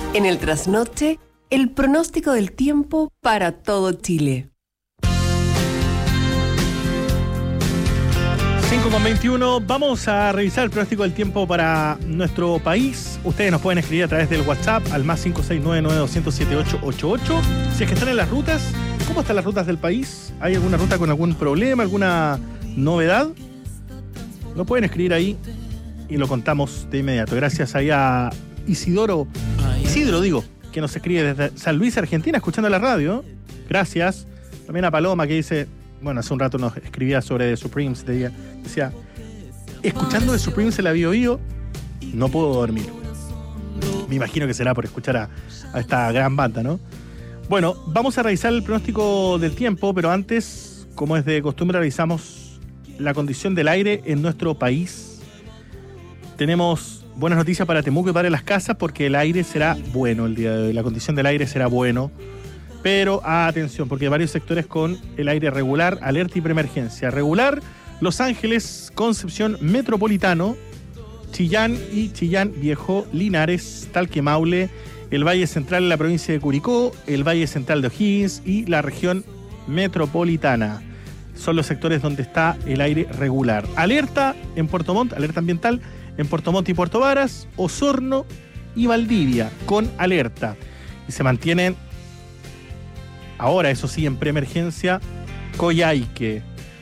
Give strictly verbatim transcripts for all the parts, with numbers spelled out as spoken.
En el trasnoche, el pronóstico del tiempo para todo Chile. cinco con veintiuno, vamos a revisar el pronóstico del tiempo para nuestro país. Ustedes nos pueden escribir a través del WhatsApp al más cinco seis nueve nueve dos cero cero siete ocho ocho ocho. Si es que están en las rutas, ¿cómo están las rutas del país? ¿Hay alguna ruta con algún problema, alguna novedad? Lo pueden escribir ahí y lo contamos de inmediato. Gracias ahí a Isidoro, Isidro digo, que nos escribe desde San Luis, Argentina, escuchando la radio. Gracias. También a Paloma, que dice, bueno, hace un rato nos escribía sobre The Supremes, decía, decía escuchando The Supremes en la Bio Bio, no puedo dormir. Me imagino que será por escuchar a, a esta gran banda, ¿no? Bueno, vamos a revisar el pronóstico del tiempo, pero antes, como es de costumbre, revisamos la condición del aire en nuestro país. Tenemos buenas noticias para Temuco y para Las Casas, porque el aire será bueno el día de hoy. La condición del aire será bueno. Pero atención, porque hay varios sectores con el aire regular, alerta y preemergencia. Regular, Los Ángeles, Concepción, Metropolitano, Chillán y Chillán Viejo, Linares, Talque, Maule, el Valle Central en la provincia de Curicó, el Valle Central de O'Higgins y la región metropolitana. Son los sectores donde está el aire regular. Alerta en Puerto Montt, alerta ambiental en Puerto Montt y Puerto Varas, Osorno y Valdivia, con alerta. Y se mantienen, ahora eso sí, en preemergencia, Coyhaique.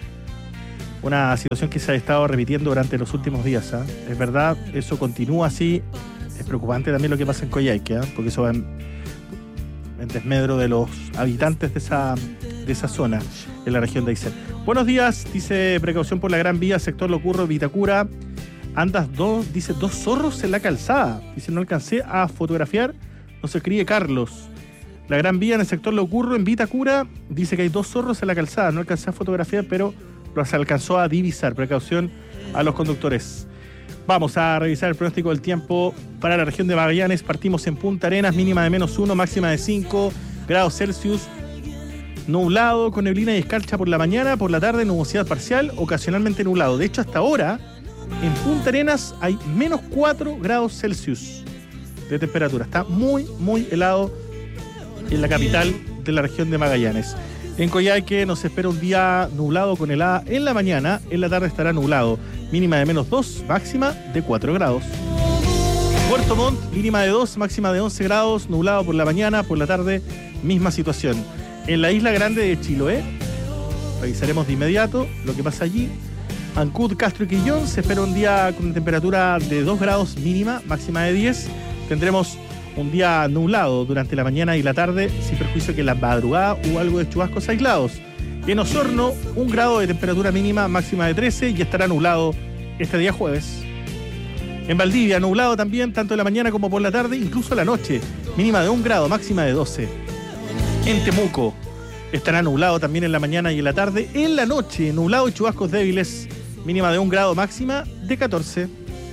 Una situación que se ha estado repitiendo durante los últimos días, ¿eh? Es verdad, eso continúa así. Es preocupante también lo que pasa en Coyhaique, ¿eh? Porque eso va en, en desmedro de los habitantes de esa, de esa zona, en la región de Aysén. Buenos días, dice precaución por la Gran Vía, sector Locurro, Vitacura. Andas dos, dice, dos zorros en la calzada. Dice, no alcancé a fotografiar, nos escribe Carlos. La Gran Vía en el sector Locurro, en Vitacura, dice que hay dos zorros en la calzada. No alcancé a fotografiar, pero los alcanzó a divisar. Precaución a los conductores. Vamos a revisar el pronóstico del tiempo para la región de Magallanes. Partimos en Punta Arenas, mínima de menos uno, máxima de cinco grados Celsius. Nublado, con neblina y escarcha por la mañana, por la tarde nubosidad parcial, ocasionalmente nublado. De hecho, hasta ahora, en Punta Arenas hay menos cuatro grados Celsius de temperatura. Está muy, muy helado en la capital de la región de Magallanes. En Coyhaique nos espera un día nublado con helada en la mañana, en la tarde estará nublado, mínima de menos dos, máxima de cuatro grados. Puerto Montt, mínima de dos, máxima de once grados, nublado por la mañana, por la tarde, misma situación. En la isla grande de Chiloé, revisaremos de inmediato lo que pasa allí. Ancud, Castro y Quillón, se espera un día con temperatura de dos grados mínima, máxima de diez. Tendremos un día nublado durante la mañana y la tarde, sin perjuicio que en la madrugada hubo algo de chubascos aislados. En Osorno, un grado de temperatura mínima, máxima de trece, y estará nublado este día jueves. En Valdivia, nublado también, tanto en la mañana como por la tarde, incluso la noche, mínima de un grado, máxima de doce. En Temuco, estará nublado también en la mañana y en la tarde. En la noche, nublado y chubascos débiles, mínima de un grado, máxima de catorce.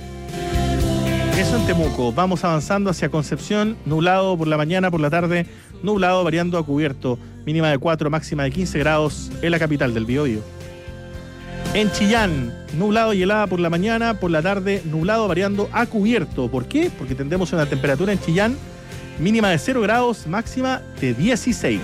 Eso en Temuco. Vamos avanzando hacia Concepción, nublado por la mañana, por la tarde, nublado variando a cubierto, mínima de cuatro, máxima de quince grados en la capital del Biobío. En Chillán, nublado y helada por la mañana, por la tarde, nublado variando a cubierto. ¿Por qué? Porque tendremos una temperatura en Chillán mínima de cero grados, máxima de dieciséis.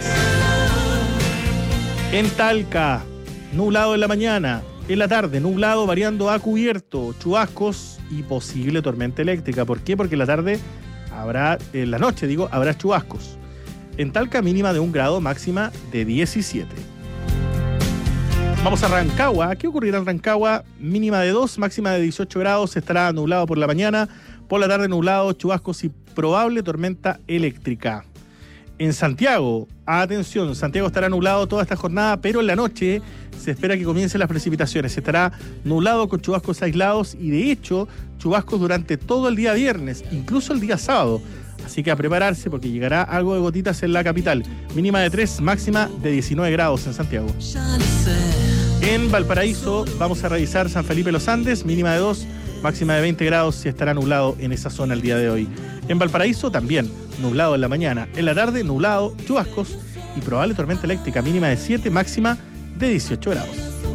En Talca, nublado en la mañana, en la tarde, nublado variando a cubierto, chubascos y posible tormenta eléctrica. ¿Por qué? Porque en la tarde habrá, en la noche digo, habrá chubascos. En Talca, mínima de un grado, máxima de diecisiete. Vamos a Rancagua. ¿Qué ocurrirá en Rancagua? Mínima de dos, máxima de dieciocho grados, estará nublado por la mañana, por la tarde nublado, chubascos y probable tormenta eléctrica. En Santiago, atención, Santiago estará nublado toda esta jornada, pero en la noche se espera que comiencen las precipitaciones. Estará nublado con chubascos aislados y de hecho chubascos durante todo el día viernes, incluso el día sábado. Así que a prepararse porque llegará algo de gotitas en la capital. Mínima de tres, máxima de diecinueve grados en Santiago. En Valparaíso vamos a revisar San Felipe Los Andes, mínima de dos, máxima de veinte grados y estará nublado en esa zona el día de hoy. En Valparaíso también nublado en la mañana, en la tarde nublado, chubascos y probable tormenta eléctrica, mínima de siete, máxima de dieciocho grados.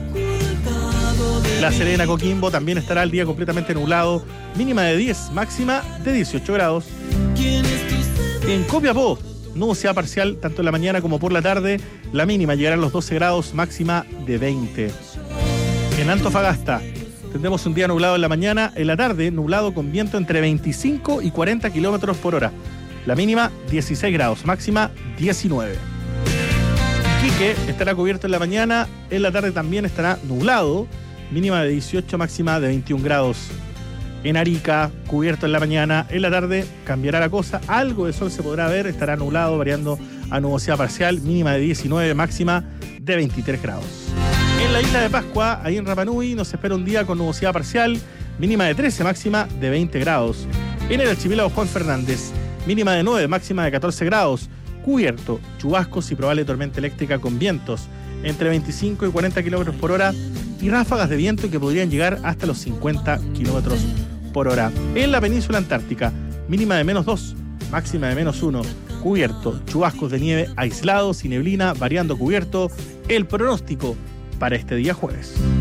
La Serena, Coquimbo también estará el día completamente nublado, mínima de diez, máxima de dieciocho grados. En Copiapó, nubosidad parcial tanto en la mañana como por la tarde. La mínima llegará a los doce grados, máxima de veinte. En Antofagasta tendremos un día nublado en la mañana, en la tarde nublado con viento entre veinticinco y cuarenta kilómetros por hora. La mínima dieciséis grados, máxima diecinueve. Iquique estará cubierto en la mañana, en la tarde también estará nublado, mínima de dieciocho, máxima de veintiún grados. En Arica, cubierto en la mañana, en la tarde cambiará la cosa, algo de sol se podrá ver, estará nublado, variando a nubosidad parcial, mínima de diecinueve, máxima de veintitrés grados. En la isla de Pascua, ahí en Rapa Nui, nos espera un día con nubosidad parcial, mínima de trece, máxima de veinte grados. En el archipiélago Juan Fernández, mínima de nueve, máxima de catorce grados, cubierto, chubascos y probable tormenta eléctrica con vientos entre veinticinco y cuarenta kilómetros por hora y ráfagas de viento que podrían llegar hasta los cincuenta kilómetros por hora. En la península antártica, mínima de menos dos, máxima de menos uno, cubierto, chubascos de nieve aislados y neblina variando cubierto. El pronóstico para este día jueves.